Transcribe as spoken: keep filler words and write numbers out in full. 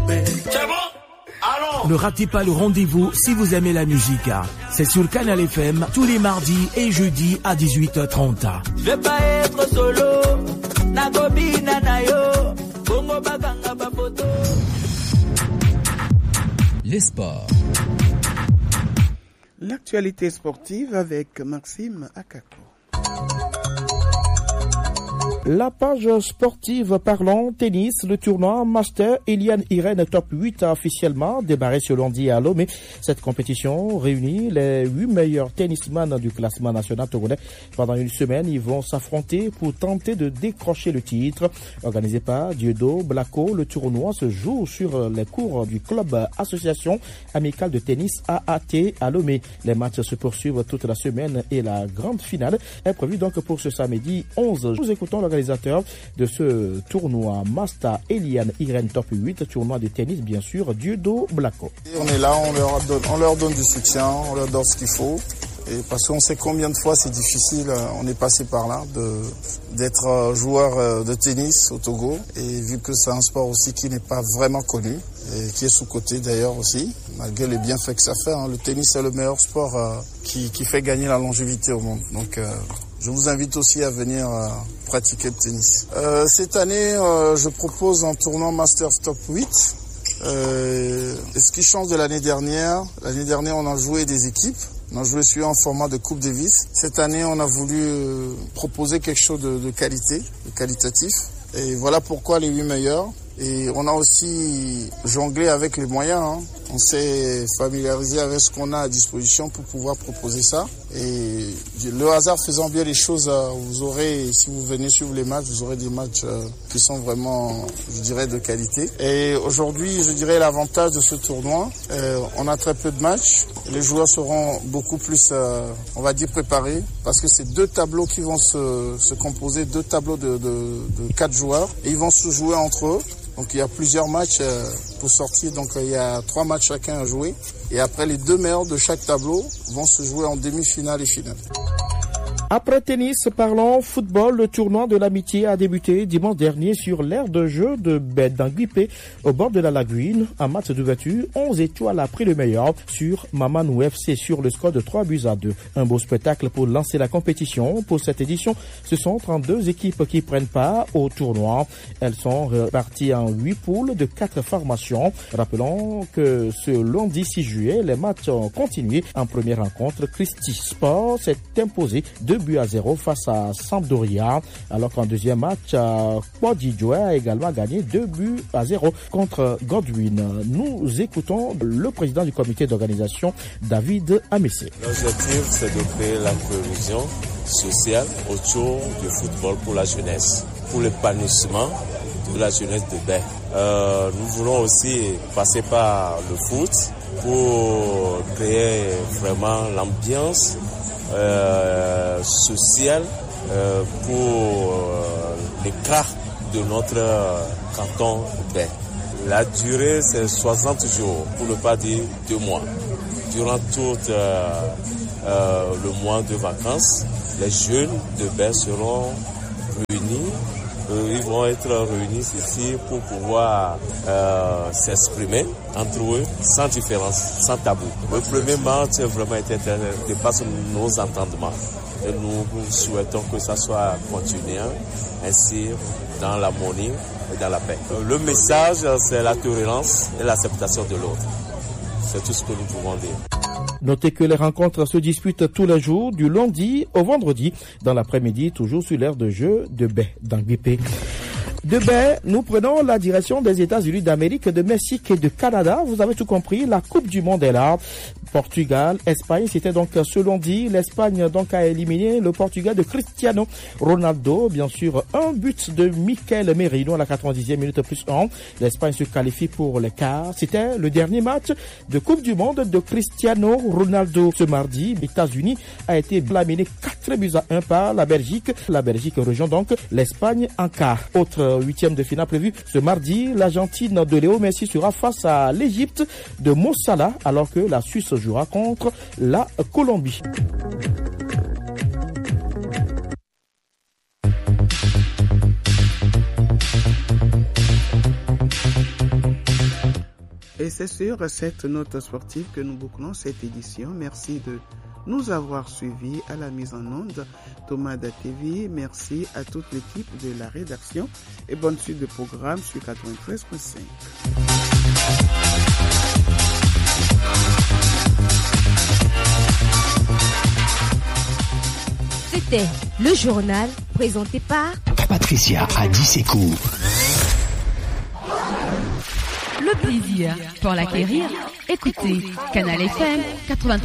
Ne ratez pas le rendez-vous si vous aimez la musique. C'est sur Canal F M tous les mardis et jeudis à dix-huit heures trente. Je vais pas être solo. Nagobi nanayo. Bongo baganga bapoto. Les sports. L'actualité sportive avec Maxime Akako. La page sportive parlant tennis, le tournoi Master Eliane Irène Top huit a officiellement démarré ce lundi à Lomé. Cette compétition réunit les huit meilleurs tennisman du classement national togolais. Pendant une semaine, ils vont s'affronter pour tenter de décrocher le titre. Organisé par Dieudo Blacko, le tournoi se joue sur les cours du club association amicale de tennis A A T à Lomé. Les matchs se poursuivent toute la semaine et la grande finale est prévue donc pour ce samedi onze. Nous écoutons l'organisateur de ce tournoi Master Eliane Irène Top huit, tournoi de tennis bien sûr, Dieudo Blacko. On est là, on leur donne, on leur donne du soutien, on leur donne ce qu'il faut. Et parce qu'on sait combien de fois c'est difficile, on est passé par là, de, d'être joueur de tennis au Togo. Et vu que c'est un sport aussi qui n'est pas vraiment connu, et qui est sous-coté d'ailleurs aussi, malgré les bienfaits que ça fait. Hein. Le tennis est le meilleur sport euh, qui, qui fait gagner la longévité au monde. Donc euh, je vous invite aussi à venir euh, pratiquer le tennis. Euh, cette année, euh, je propose un tournoi Masters Top huit. Euh, et ce qui change de l'année dernière, l'année dernière on a joué des équipes. On a joué sur un format de Coupe Davis. Cette année, on a voulu euh, proposer quelque chose de, de qualité, de qualitatif. Et voilà pourquoi les huit meilleurs. Et on a aussi jonglé avec les moyens. Hein. On s'est familiarisé avec ce qu'on a à disposition pour pouvoir proposer ça. Et le hasard faisant bien les choses, vous aurez, si vous venez suivre les matchs, vous aurez des matchs qui sont vraiment, je dirais, de qualité. Et aujourd'hui, je dirais l'avantage de ce tournoi, euh, on a très peu de matchs. Les joueurs seront beaucoup plus, euh, on va dire, préparés, parce que c'est deux tableaux qui vont se, se composer, deux tableaux de, de, de quatre joueurs, et ils vont se jouer entre eux. Donc il y a plusieurs matchs euh, pour sortir, donc euh, il y a trois matchs chacun à jouer. Et après, les deux meilleurs de chaque tableau vont se jouer en demi-finale et finale. Après tennis, parlons football. Le tournoi de l'amitié a débuté dimanche dernier sur l'aire de jeu de Bedanguipé, au bord de la lagune. Un match d'ouverture, onze étoiles a pris le meilleur sur Mamanou F C sur le score de trois buts à deux. Un beau spectacle pour lancer la compétition. Pour cette édition, ce sont trente-deux équipes qui prennent part au tournoi. Elles sont réparties en huit poules de quatre formations. Rappelons que ce lundi six juillet, les matchs ont continué. En première rencontre, Christie Sport s'est imposé deux buts à zéro face à Sampdoria, alors qu'en deuxième match, Quadidjo a également gagné deux buts à zéro contre Godwin. Nous écoutons le président du comité d'organisation, David Amessé. L'objectif, c'est de créer la cohésion sociale autour du football pour la jeunesse, pour l'épanouissement de la jeunesse de Baie. Euh, nous voulons aussi passer par le foot pour créer vraiment l'ambiance Euh, social euh, pour euh, l'éclat de notre euh, canton Baie. La durée, c'est soixante jours, pour ne pas dire deux mois. Durant tout euh, euh, le mois de vacances, les jeunes de Baie seront réunis. Euh, ils vont être réunis ici pour pouvoir euh, s'exprimer entre eux sans différence, sans tabou. Le premier match a vraiment été dépasse nos entendements et nous souhaitons que ça soit continuant ainsi dans l'harmonie et dans la paix. Le message, c'est la tolérance et l'acceptation de l'autre. C'est tout ce que nous pouvons dire. Notez que les rencontres se disputent tous les jours, du lundi au vendredi, dans l'après-midi, toujours sur l'aire de jeu de Bedanguipé. De Baie, nous prenons la direction des États-Unis d'Amérique, de Mexique et de Canada. Vous avez tout compris, la Coupe du Monde est là. Portugal, Espagne, c'était donc ce lundi. L'Espagne donc a éliminé le Portugal de Cristiano Ronaldo. Bien sûr, un but de Mikel Merino à la quatre-vingt-dixième minute plus un. L'Espagne se qualifie pour les quarts. C'était le dernier match de Coupe du Monde de Cristiano Ronaldo. Ce mardi, les États-Unis a été laminé quatre buts à un par la Belgique. La Belgique rejoint donc l'Espagne en quart. Autre huitième de finale prévue ce mardi, l'Argentine de Léo Messi sera face à l'Égypte de Mo Salah, alors que la Suisse jouera contre la Colombie. Et c'est sur cette note sportive que nous bouclons cette édition. Merci de nous avoir suivis à la mise en onde. Thomas Datevi, merci à toute l'équipe de la rédaction et bonne suite de programme sur quatre-vingt-treize virgule cinq. C'était le journal présenté par Patricia Adissekou. Le plaisir pour l'acquérir, écoutez Canal F M quatre-vingt-treize.